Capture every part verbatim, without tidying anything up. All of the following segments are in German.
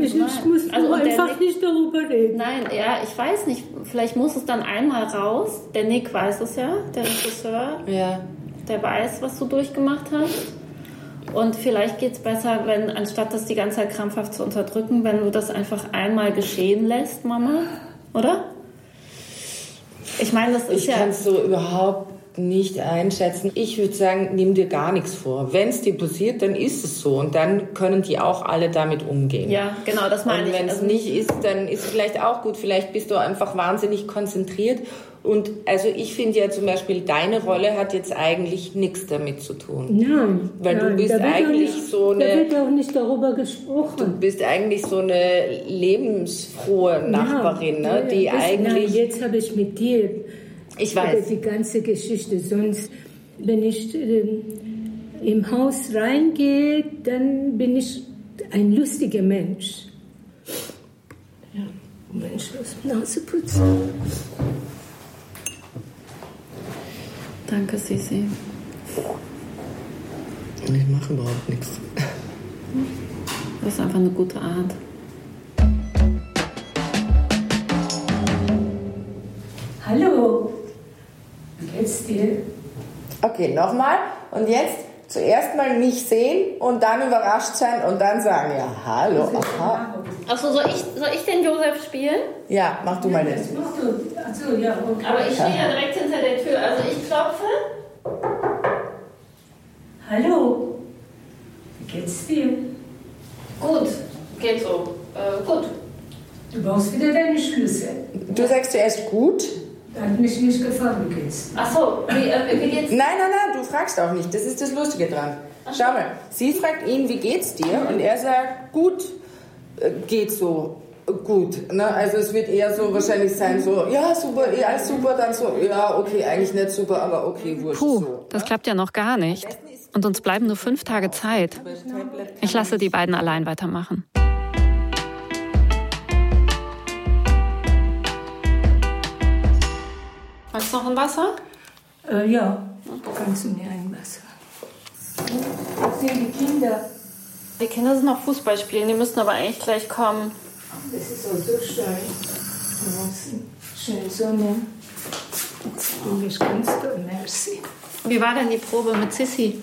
Ich, ich muss also einfach Nick, nicht darüber reden. Nein, ja, ich weiß nicht. Vielleicht muss es dann einmal raus. Der Nick weiß es ja, der Regisseur. Ja. Der weiß, was du durchgemacht hast. Und vielleicht geht es besser, wenn, anstatt das die ganze Zeit krampfhaft zu unterdrücken, wenn du das einfach einmal geschehen lässt, Mama. Oder? Ich meine, das ist ich ja... Ich kann es so überhaupt nicht einschätzen. Ich würde sagen, nimm dir gar nichts vor. Wenn es dir passiert, dann ist es so. Und dann können die auch alle damit umgehen. Ja, genau, das meine und ich. Und wenn es also nicht ist, dann ist es vielleicht auch gut. Vielleicht bist du einfach wahnsinnig konzentriert. Und also ich finde ja zum Beispiel, deine Rolle hat jetzt eigentlich nichts damit zu tun. Nein. Weil nein, du bist eigentlich nicht, so eine... Da wird ja auch nicht darüber gesprochen. Du bist eigentlich so eine lebensfrohe Nachbarin, ja, ne? Ja, die das, eigentlich... Nein, jetzt habe ich mit dir ich weiß. die ganze Geschichte. Sonst, wenn ich ähm, im Haus reingehe, dann bin ich ein lustiger Mensch. Ja, Mensch, was Nase putzen. Danke, Sissi. Ich mache überhaupt nichts. Das ist einfach eine gute Art. Hallo, wie geht's dir? Okay, nochmal. Und jetzt zuerst mal mich sehen und dann überrascht sein und dann sagen, ja, hallo, aha. Achso, soll ich, soll ich den Josef spielen? Ja, mach du mal das. Mach du. Achso, ja, okay. Aber ich stehe ja direkt hinter der Tür. Also ich klopfe. Hallo, wie geht's dir? Gut, geht so. Äh, gut. Du brauchst wieder deine Schlüssel. Du sagst zuerst gut. Hat mich nicht gefragt, wie geht's? Achso, wie, äh, wie geht's? Nein, nein, nein, du fragst auch nicht. Das ist das Lustige dran. Schau mal, sie fragt ihn, wie geht's dir? Und er sagt, gut, äh, geht so. Gut, ne? Also es wird eher so wahrscheinlich sein, so, ja, super, ja, alles super, dann so, ja, okay, eigentlich nicht super, aber okay, wurscht. Puh, so, das ne? klappt ja noch gar nicht. Und uns bleiben nur fünf Tage Zeit. Ich lasse die beiden allein weitermachen. Magst du noch ein Wasser? Äh, ja, kannst du mir ein Wasser? Wo sind die Kinder? Die Kinder sind noch Fußball spielen, die müssen aber eigentlich gleich kommen. Das ist auch so steil. Draußen. Schöne Sonne. Du bist ganz toll, merci. Wie war denn die Probe mit Sissi?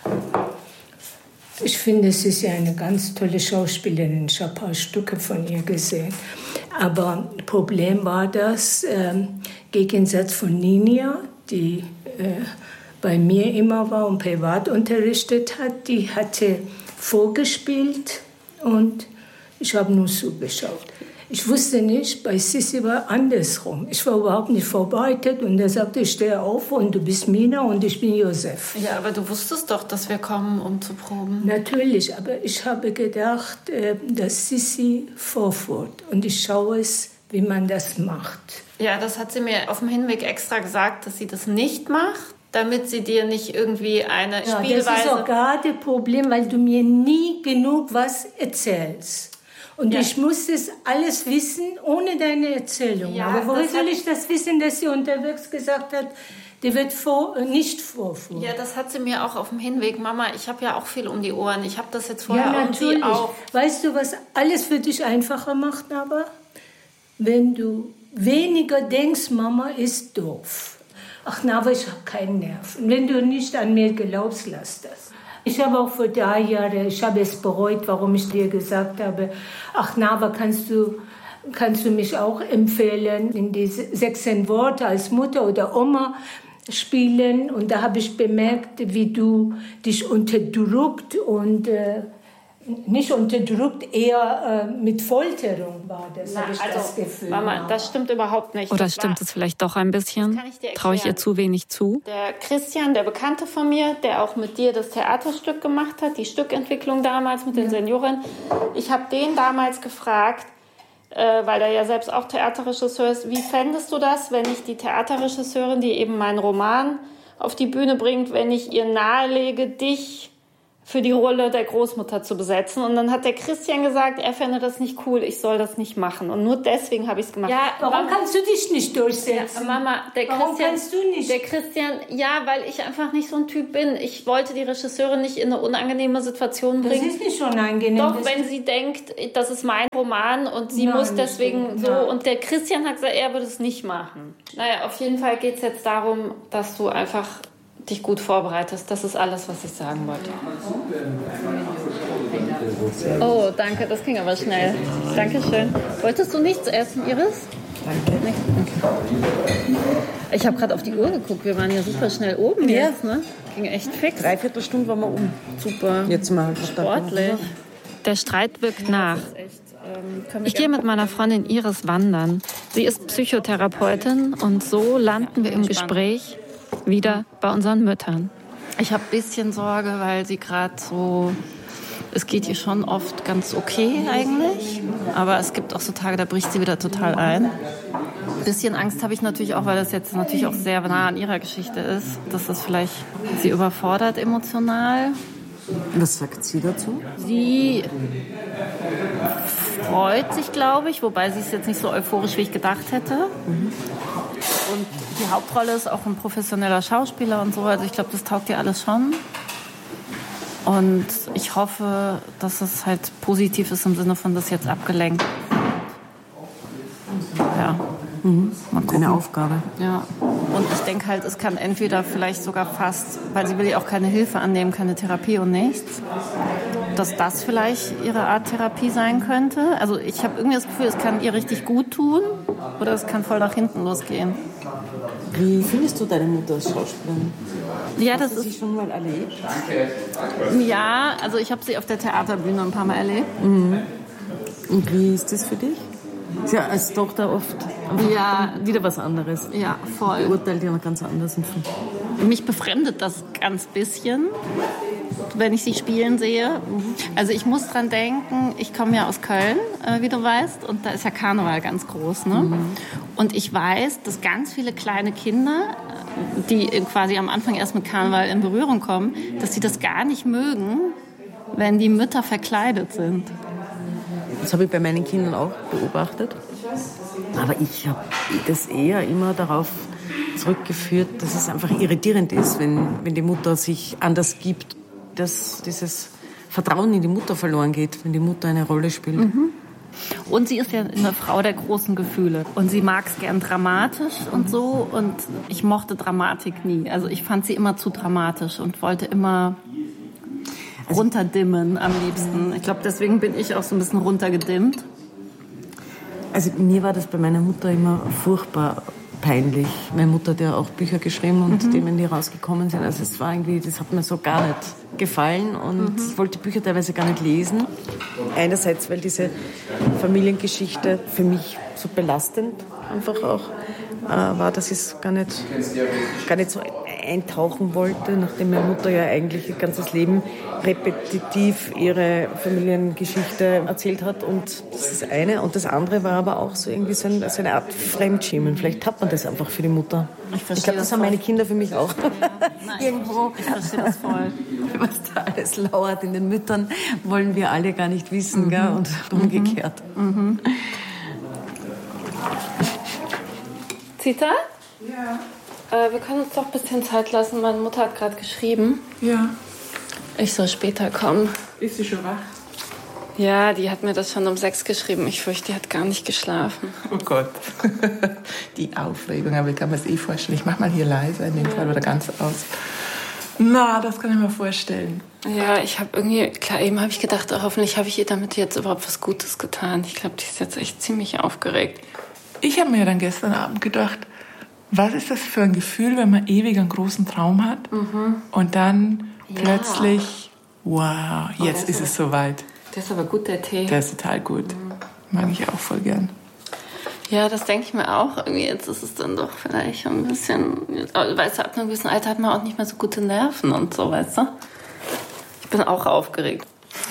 Ich finde, sie ist ja eine ganz tolle Schauspielerin. Ich habe ein paar Stücke von ihr gesehen. Aber Problem war das, äh, im Gegensatz von Ninja, die äh, bei mir immer war und privat unterrichtet hat, die hatte vorgespielt und ich habe nur zugeschaut. Ich wusste nicht, bei Sissi war andersrum. Ich war überhaupt nicht vorbereitet und er sagte, ich stehe auf und du bist Mina und ich bin Josef. Ja, aber du wusstest doch, dass wir kommen, um zu proben. Natürlich, aber ich habe gedacht, dass Sissi vorführt und ich schaue es, wie man das macht. Ja, das hat sie mir auf dem Hinweg extra gesagt, dass sie das nicht macht, damit sie dir nicht irgendwie eine ja, Spielweise... Das ist auch gerade das Problem, weil du mir nie genug was erzählst. Und ja. ich muss das alles wissen, ohne deine Erzählung. Ja, aber woher soll ich ich das wissen, dass sie unterwegs gesagt hat, die wird vor, nicht vorführen? Ja, das hat sie mir auch auf dem Hinweg. Mama, ich habe ja auch viel um die Ohren. Ich habe das jetzt vorher ja, irgendwie auch... Weißt du, was alles für dich einfacher macht, aber? Wenn du weniger denkst, Mama ist doof. Ach, na, aber ich habe keinen Nerv. Und wenn du nicht an mir glaubst, lass das. Ich habe auch vor drei Jahren, ich habe es bereut, warum ich dir gesagt habe, ach Nava, kannst du, kannst du mich auch empfehlen, in diese sechzehn Worte als Mutter oder Oma spielen. Und da habe ich bemerkt, wie du dich unterdrückt und äh, nicht unterdrückt, eher äh, mit Folterung war das, habe ich also, das Gefühl. Mama, das stimmt überhaupt nicht. Oder das stimmt war, es vielleicht doch ein bisschen? Traue ich ihr zu wenig zu? Der Christian, der Bekannte von mir, der auch mit dir das Theaterstück gemacht hat, die Stückentwicklung damals mit den ja. Senioren. Ich habe den damals gefragt, äh, weil er ja selbst auch Theaterregisseur ist, wie fändest du das, wenn ich die Theaterregisseurin, die eben meinen Roman auf die Bühne bringt, wenn ich ihr nahelege, dich für die Rolle der Großmutter zu besetzen. Und dann hat der Christian gesagt, er fände das nicht cool, ich soll das nicht machen. Und nur deswegen habe ich es gemacht. Ja, warum Mama, kannst du dich nicht durchsetzen? Ja, Mama, der warum Christian, kannst du nicht? Der Christian, ja, weil ich einfach nicht so ein Typ bin. Ich wollte die Regisseurin nicht in eine unangenehme Situation bringen. Das ist nicht unangenehm. Doch, wenn sie denkt, das ist mein Roman und sie Nein, muss deswegen so. Nein. Und der Christian hat gesagt, er würde es nicht machen. Naja, auf jeden Fall geht es jetzt darum, dass du einfach dich gut vorbereitest. Das ist alles, was ich sagen wollte. Oh, danke, das ging aber schnell. Dankeschön. Wolltest du nichts essen, Iris? Danke. Okay. Ich habe gerade auf die Uhr geguckt. Wir waren ja super schnell oben ja. jetzt. Ne? Ging echt fix. Dreiviertel Stunde waren wir um. Super. Jetzt mal sportlich. Der Streit wirkt nach. Ich gehe mit meiner Freundin Iris wandern. Sie ist Psychotherapeutin und so landen wir im Gespräch wieder bei unseren Müttern. Ich habe ein bisschen Sorge, weil sie gerade so, es geht ihr schon oft ganz okay eigentlich, aber es gibt auch so Tage, da bricht sie wieder total ein. Ein bisschen Angst habe ich natürlich auch, weil das jetzt natürlich auch sehr nah an ihrer Geschichte ist, dass das vielleicht sie überfordert emotional. Was sagt sie dazu? Sie freut sich, glaube ich, wobei sie ist jetzt nicht so euphorisch, wie ich gedacht hätte. Mhm. Und die Hauptrolle ist auch ein professioneller Schauspieler und so, also ich glaube, das taugt ihr alles schon. Und ich hoffe, dass es halt positiv ist im Sinne von, das jetzt abgelenkt. Ja. Mhm. Mal gucken. Eine Aufgabe. Ja. Und ich denke halt, es kann entweder vielleicht sogar fast, weil sie will ja auch keine Hilfe annehmen, keine Therapie und nichts, dass das vielleicht ihre Art Therapie sein könnte. Also ich habe irgendwie das Gefühl, es kann ihr richtig gut tun oder es kann voll nach hinten losgehen. Wie findest du deine Mutter als Schauspielerin? Ja, Hast das du sie ist schon mal erlebt? Ja, also ich habe sie auf der Theaterbühne ein paar Mal erlebt. Mhm. Und wie ist das für dich? Ist ja als Tochter oft ja, wieder was anderes. Ja, voll. Beurteilt ja noch ganz anders. Mich befremdet das ganz bisschen, wenn ich sie spielen sehe. Also ich muss dran denken, ich komme ja aus Köln, äh, wie du weißt, und da ist ja Karneval ganz groß. Ne? Mhm. Und ich weiß, dass ganz viele kleine Kinder, die quasi am Anfang erst mit Karneval in Berührung kommen, dass sie das gar nicht mögen, wenn die Mütter verkleidet sind. Das habe ich bei meinen Kindern auch beobachtet. Aber ich habe das eher immer darauf zurückgeführt, dass es einfach irritierend ist, wenn, wenn die Mutter sich anders gibt, dass dieses Vertrauen in die Mutter verloren geht, wenn die Mutter eine Rolle spielt. Mhm. Und sie ist ja eine Frau der großen Gefühle. Und sie mag es gern dramatisch und so. Und ich mochte Dramatik nie. Also ich fand sie immer zu dramatisch und wollte immer runterdimmen am liebsten. Ich glaube, deswegen bin ich auch so ein bisschen runtergedimmt. Also mir war das bei meiner Mutter immer furchtbar peinlich. Meine Mutter hat ja auch Bücher geschrieben und mhm. Themen, die rausgekommen sind. Also es war irgendwie, das hat mir so gar nicht gefallen und mhm. ich wollte Bücher teilweise gar nicht lesen. Einerseits, weil diese Familiengeschichte für mich so belastend einfach auch äh, war, dass ich es gar nicht, gar nicht so eintauchen wollte, nachdem meine Mutter ja eigentlich ihr ganzes Leben repetitiv ihre Familiengeschichte erzählt hat. Und das ist das eine. Und das andere war aber auch so irgendwie so, ein, so eine Art Fremdschämen. Vielleicht hat man das einfach für die Mutter. Ich, ich glaube, das, das haben meine Kinder für mich auch. Ja, nein, irgendwo. Ich verstehe das voll. Was da alles lauert in den Müttern, wollen wir alle gar nicht wissen, mhm. gell? Und umgekehrt. Mhm. Zita? Ja. Äh, wir können uns doch ein bisschen Zeit lassen. Meine Mutter hat gerade geschrieben. Ja. Ich soll später kommen. Ist sie schon wach? Ja, die hat mir das schon um sechs geschrieben. Ich fürchte, die hat gar nicht geschlafen. Oh Gott. Die Aufregung, aber ich kann mir das eh vorstellen. Ich mach mal hier leise in dem ja. Fall oder ganz aus. Na, das kann ich mir vorstellen. Ja, ich habe irgendwie, klar, eben habe ich gedacht, oh, hoffentlich habe ich ihr damit jetzt überhaupt was Gutes getan. Ich glaube, die ist jetzt echt ziemlich aufgeregt. Ich habe mir dann gestern Abend gedacht, was ist das für ein Gefühl, wenn man ewig einen großen Traum hat mhm. und dann ja. plötzlich, wow, jetzt oh, ist es soweit. Der ist aber gut, der Tee. Der ist total gut. Mhm. Mag ich auch voll gern. Ja, das denke ich mir auch. Irgendwie jetzt ist es dann doch vielleicht ein bisschen, weißt du, ab einem gewissen Alter hat man auch nicht mehr so gute Nerven und so, weißt du. Ich bin auch aufgeregt.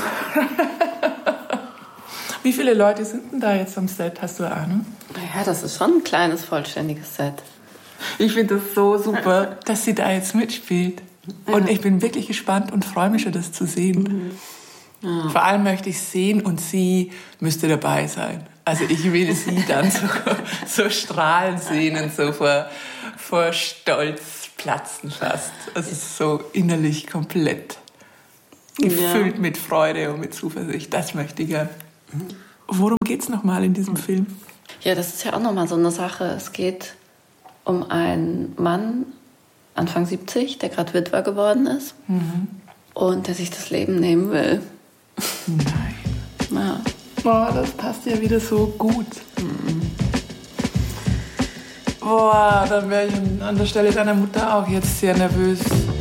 Wie viele Leute sind denn da jetzt am Set? Hast du eine Ahnung? Ja, das ist schon ein kleines, vollständiges Set. Ich finde das so super, dass sie da jetzt mitspielt. Ja. Und ich bin wirklich gespannt und freue mich schon, das zu sehen. Mhm. Ja. Vor allem möchte ich sehen und sie müsste dabei sein. Also ich will sie dann so, so strahlen sehen und so vor, vor Stolz platzen fast. Also so innerlich komplett gefüllt ja. mit Freude und mit Zuversicht. Das möchte ich gern. Worum geht es nochmal in diesem Film? Ja, das ist ja auch nochmal so eine Sache. Es geht um einen Mann, Anfang siebzig, der gerade Witwer geworden ist mhm. und der sich das Leben nehmen will. Nein. Ja. Boah, das passt ja wieder so gut. Mhm. Boah, dann wäre ich an der Stelle deiner Mutter auch jetzt sehr nervös.